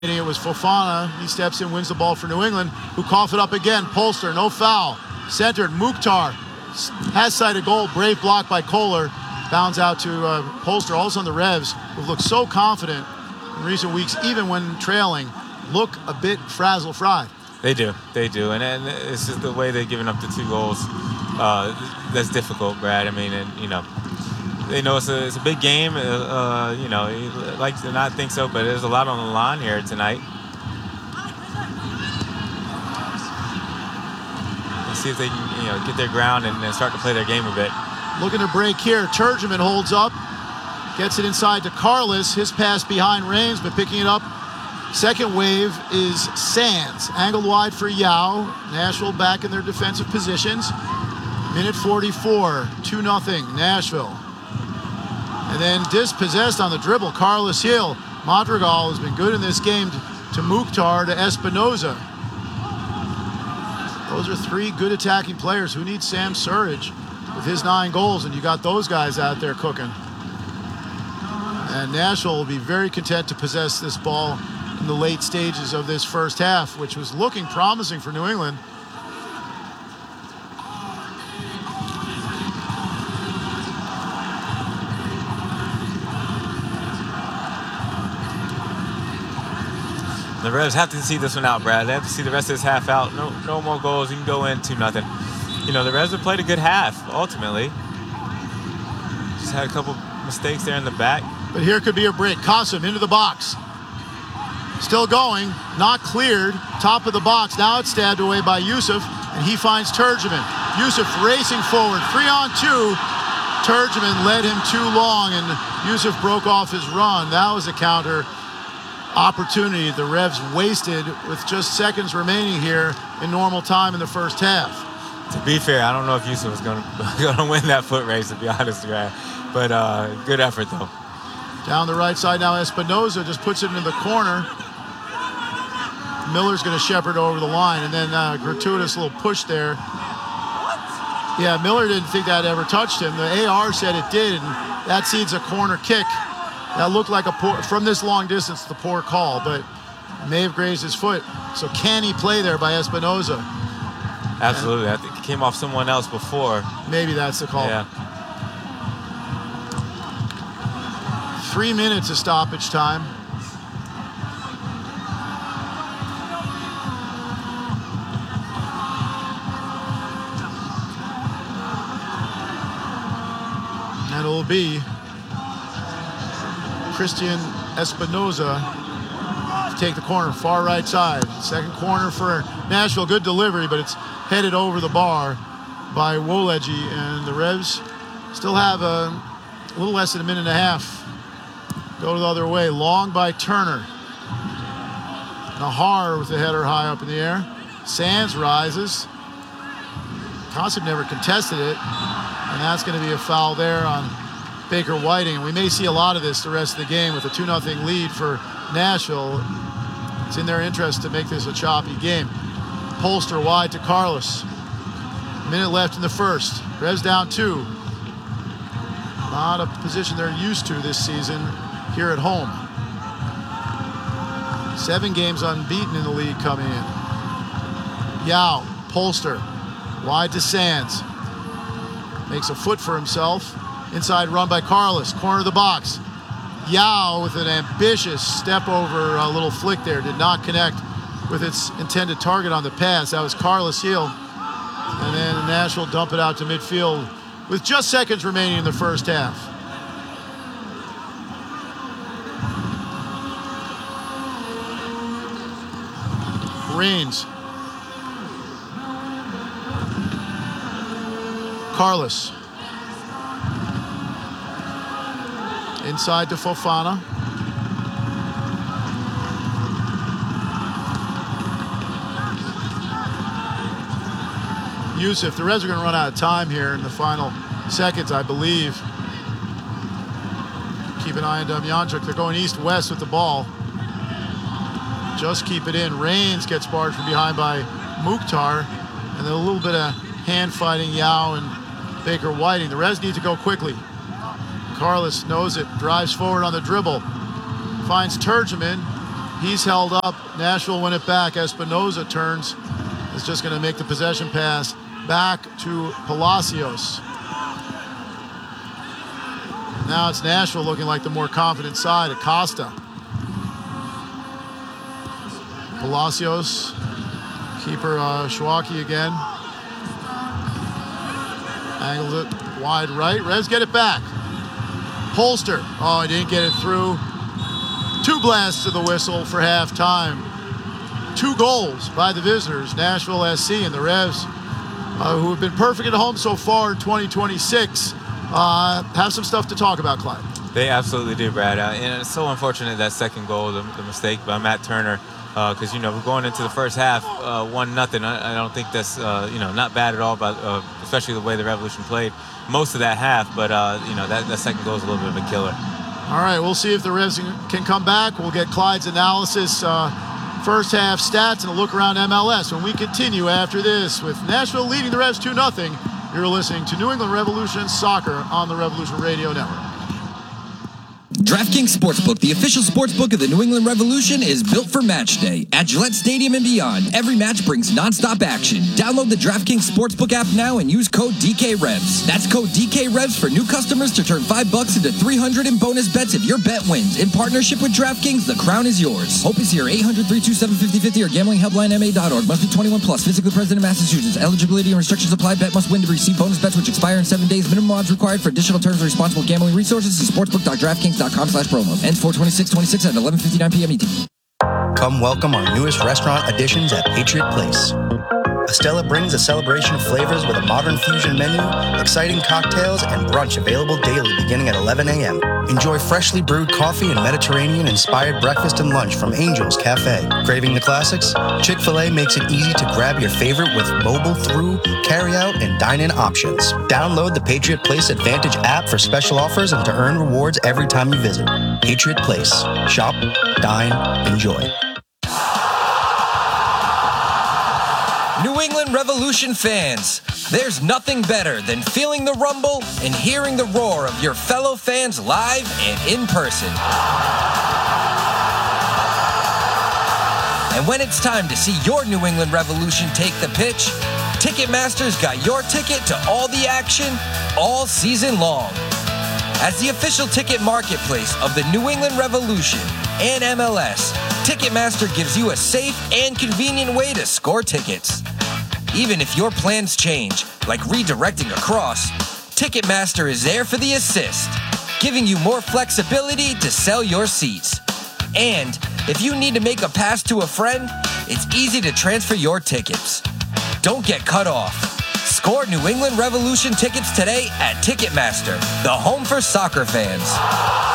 It was Fofana. He steps in, wins the ball for New England, who cough it up again. Polster, no foul. Centered, Mukhtar has sighted goal. Brave block by Kohler. Bounds out to Polster. All of a sudden, the Revs, who've looked so confident in recent weeks, even when trailing, look a bit frazzle-fried. They do. And it's just the way they're giving up the 2 goals. That's difficult, Brad. I mean, and, you know, they know it's a big game. You know, you like to not think so, but there's a lot on the line here tonight. Let's see if they can, you know, get their ground and start to play their game a bit. Looking to break here. Turgeman holds up, gets it inside to Carlos. His pass behind Rains, but picking it up. Second wave is Sands. Angled wide for Yao. Nashville back in their defensive positions. Minute 44, 2-0 Nashville. And then dispossessed on the dribble, Carlos Hill. Madrigal has been good in this game to Mukhtar, to Espinoza. Those are 3 good attacking players. Who needs Sam Surridge with his 9 goals? And you got those guys out there cooking. And Nashville will be very content to possess this ball in the late stages of this first half, which was looking promising for New England. The Revs have to see this one out, Brad. They have to see the rest of this half out. No more goals. You can go in 2-0. You know, the Revs have played a good half, ultimately. Just had a couple mistakes there in the back. But here could be a break. Qasim into the box. Still going. Not cleared. Top of the box. Now it's stabbed away by Yusuf, and he finds Turgeman. Yusuf racing forward. 3-on-2. Turgeman led him too long, and Yusuf broke off his run. That was a counter opportunity the Revs wasted with just seconds remaining here in normal time in the first half. To be fair, I don't know if Yusuf was going to win that foot race, to be honest, Brad. But good effort, though. Down the right side now, Espinoza just puts it into the corner. Miller's going to shepherd over the line, and then gratuitous little push there. Yeah, Miller didn't think that ever touched him. The AR said it did, and that seeds a corner kick. That looked like from this long distance, the poor call, but may have grazed his foot. So can he play there by Espinoza? Absolutely. I think it came off someone else before. Maybe that's the call. Yeah. 3 minutes of stoppage time. And it'll be Christian Espinoza to take the corner, far right side. Second corner for Nashville. Good delivery, but it's headed over the bar by Woleji, and the Revs still have a little less than a minute and a half. Go the other way. Long by Turner. Nahar with the header high up in the air. Sands rises. Qasim never contested it, and that's going to be a foul there on Baker Whiting, and we may see a lot of this the rest of the game with a 2-0 lead for Nashville. It's in their interest to make this a choppy game. Polster wide to Carlos. Minute left in the first. Revs down 2. Not a position they're used to this season here at home. 7 games unbeaten in the league coming in. Yao, Polster, wide to Sands. Makes a foot for himself. Inside run by Carlos, corner of the box. Yao with an ambitious step over, a little flick there. Did not connect with its intended target on the pass. That was Carlos Hill. And then Nashville dump it out to midfield with just seconds remaining in the first half. Rains. Carlos. Inside to Fofana. Yusuf. The Reds are going to run out of time here in the final seconds, I believe. Keep an eye on Demjanjuk. They're going east-west with the ball. Just keep it in. Rains gets barred from behind by Mukhtar. And then a little bit of hand fighting, Yao and Baker Whiting. The Reds need to go quickly. Carlos knows it, drives forward on the dribble, finds Turgeman, He's held up. Nashville win it back. Espinoza turns. Is just going to make the possession pass back to Palacios. Now it's Nashville looking like the more confident side. Acosta. Palacios. Keeper Shwaki again. Angles it wide right. Revs get it back. Polster. Oh, he didn't get it through. 2 blasts to the whistle for halftime. 2 goals by the visitors, Nashville SC, and the Revs, who have been perfect at home so far in 2026, have some stuff to talk about, Clyde. They absolutely do, Brad. And it's so unfortunate that second goal, the mistake by Matt Turner, because, we're going into the first half 1-0. I don't think that's, not bad at all, but especially the way the Revolution played most of that half. But, that second goal is a little bit of a killer. All right, we'll see if the Revs can come back. We'll get Clyde's analysis, first half stats, and a look around MLS when we continue after this with Nashville leading the Revs 2-0. You're listening to New England Revolution Soccer on the Revolution Radio Network. DraftKings Sportsbook, the official sportsbook of the New England Revolution, is built for match day. At Gillette Stadium and beyond, every match brings nonstop action. Download the DraftKings Sportsbook app now and use code DKREVS. That's code DKREVS for new customers to turn $5 into $300 in bonus bets if your bet wins. In partnership with DraftKings, the crown is yours. Hope is here. 800-327-5050 or gamblinghelplinema.org. Must be 21 plus. Physically present in Massachusetts. Eligibility and restrictions apply. Bet must win to receive bonus bets which expire in 7 days. Minimum odds required. For additional terms and responsible gambling resources, see sportsbook.draftkings.com/promos. Ends 4/26/26 at 11:59 p.m. ET. Come welcome our newest restaurant additions at Patriot Place. Estella brings a celebration of flavors with a modern fusion menu, exciting cocktails, and brunch available daily beginning at 11 a.m. Enjoy freshly brewed coffee and Mediterranean-inspired breakfast and lunch from Angel's Cafe. Craving the classics? Chick-fil-A makes it easy to grab your favorite with mobile through, carry-out, and dine-in options. Download the Patriot Place Advantage app for special offers and to earn rewards every time you visit. Patriot Place. Shop, dine, enjoy. New England Revolution fans, there's nothing better than feeling the rumble and hearing the roar of your fellow fans live and in person. And when it's time to see your New England Revolution take the pitch, Ticketmaster's got your ticket to all the action all season long. As the official ticket marketplace of the New England Revolution and MLS, Ticketmaster gives you a safe and convenient way to score tickets. Even if your plans change, like redirecting across, Ticketmaster is there for the assist, giving you more flexibility to sell your seats. And if you need to make a pass to a friend, it's easy to transfer your tickets. Don't get cut off. Score New England Revolution tickets today at Ticketmaster, the home for soccer fans.